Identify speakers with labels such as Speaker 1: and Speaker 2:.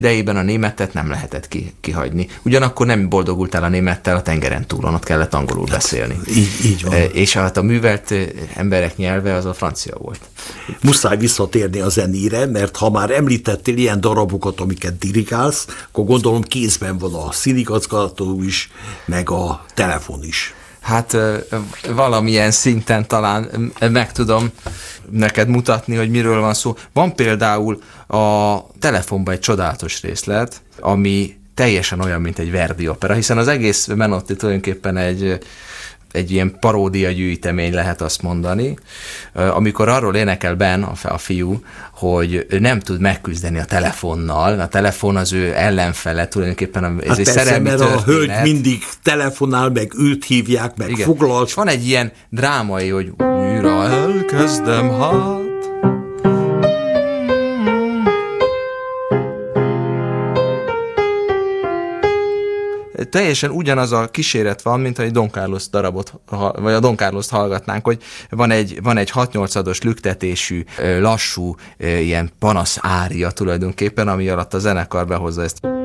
Speaker 1: idejében a németet nem lehetett kihagyni. Ugyanakkor nem boldogultál a némettel a tengeren túlon, ott kellett angolul beszélni.
Speaker 2: Így van.
Speaker 1: És hát a művelt emberek nyelve az a francia volt.
Speaker 2: Muszáj visszatérni a zenére, mert ha már említettél ilyen darabokat, amiket dirigálsz, akkor gondolom kézben van a színigazgató is, meg a telefon is.
Speaker 1: Hát valamilyen szinten talán meg tudom neked mutatni, hogy miről van szó. Van például a telefonban egy csodálatos részlet, ami teljesen olyan, mint egy Verdi opera, hiszen az egész Menotti tulajdonképpen egy ilyen paródia gyűjtemény, lehet azt mondani, amikor arról énekel Ben, a fiú, hogy ő nem tud megküzdeni a telefonnal, a telefon az ő ellenfele, tulajdonképpen ez egy szerelmi történet.
Speaker 2: A hölgy mindig telefonál, meg őt hívják, meg foglal.
Speaker 1: És van egy ilyen drámai, hogy újra elkezdem, hát. Teljesen ugyanaz a kíséret van, mint egy Don Carlos darabot, vagy a Don Carlost hallgatnánk, hogy van egy 6-8-ados lüktetésű, lassú, ilyen panasz ária tulajdonképpen, ami alatt a zenekar behozza ezt.